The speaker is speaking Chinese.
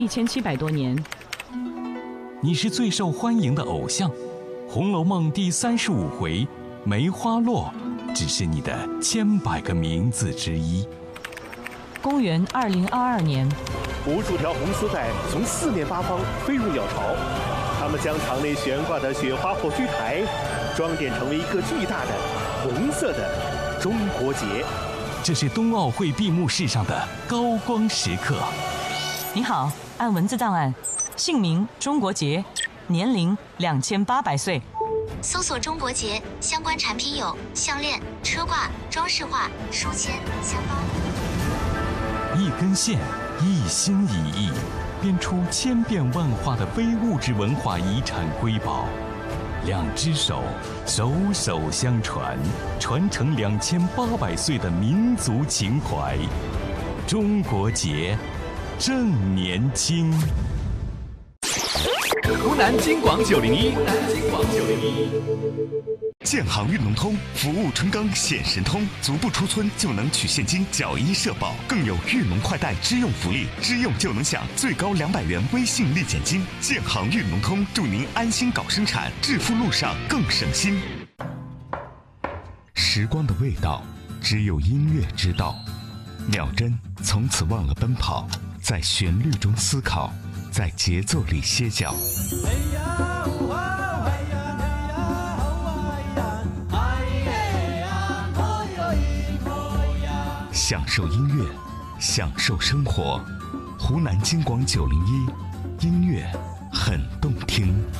1700多年。 你是最受欢迎的偶像，《红楼梦》第35回梅花落只是你的千百个名字之一。 公元2022年， 无数条红丝带从四面八方飞入鸟巢，它们将场内悬挂的雪花火炬台装点成为一个巨大的红色的中国结。 这是冬奥会闭幕式上的高光时刻。 你好，按文字档案，姓名中国结，年龄2800岁。 搜索中国结相关产品有项链、车挂、装饰画、书签、香包。 一根线，一心一意，编出千变万化的非物质文化遗产瑰宝。两只手，手手相传，传承2800岁的民族情怀。中国结，正年轻。 湖南金广901， 建行运农通服务春耕显神通，足不出村就能取现金缴医社保，更有运农快贷支用福利，支用就能享最高200元微信立减金。建行运农通祝您安心搞生产，致富路上更省心。时光的味道，只有音乐知道。秒针从此忘了奔跑，在旋律中思考，在节奏里歇脚。享受音乐，享受生活。湖南金广901，音乐很动听。